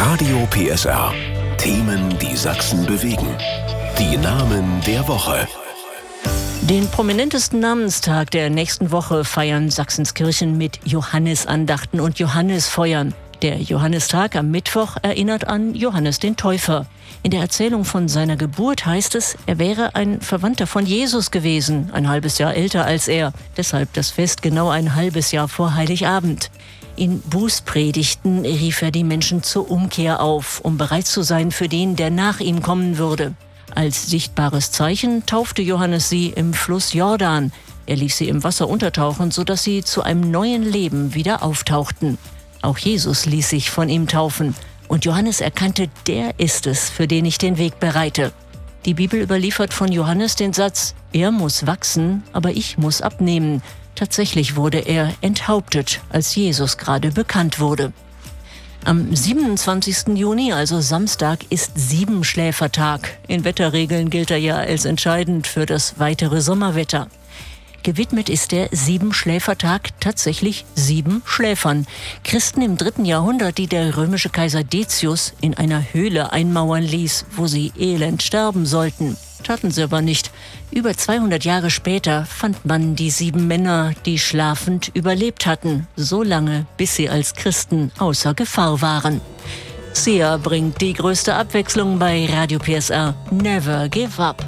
Radio PSR. Themen, die Sachsen bewegen. Die Namen der Woche. Den prominentesten Namenstag der nächsten Woche feiern Sachsens Kirchen mit Johannesandachten und Johannesfeuern. Der Johannistag am Mittwoch erinnert an Johannes den Täufer. In der Erzählung von seiner Geburt heißt es, er wäre ein Verwandter von Jesus gewesen, ein halbes Jahr älter als er. Deshalb das Fest genau ein halbes Jahr vor Heiligabend. In Bußpredigten rief er die Menschen zur Umkehr auf, um bereit zu sein für den, der nach ihm kommen würde. Als sichtbares Zeichen taufte Johannes sie im Fluss Jordan. Er ließ sie im Wasser untertauchen, sodass sie zu einem neuen Leben wieder auftauchten. Auch Jesus ließ sich von ihm taufen. Und Johannes erkannte, der ist es, für den ich den Weg bereite. Die Bibel überliefert von Johannes den Satz, er muss wachsen, aber ich muss abnehmen. Tatsächlich wurde er enthauptet, als Jesus gerade bekannt wurde. Am 27. Juni, also Samstag, ist Siebenschläfertag. In Wetterregeln gilt er ja als entscheidend für das weitere Sommerwetter. Gewidmet ist der Siebenschläfertag tatsächlich 7 Schläfern. Christen im 3. Jahrhundert, die der römische Kaiser Decius in einer Höhle einmauern ließ, wo sie elend sterben sollten. Taten sie aber nicht. Über 200 Jahre später fand man die 7 Männer, die schlafend überlebt hatten, so lange, bis sie als Christen außer Gefahr waren. Sia bringt die größte Abwechslung bei Radio PSR. Never give up.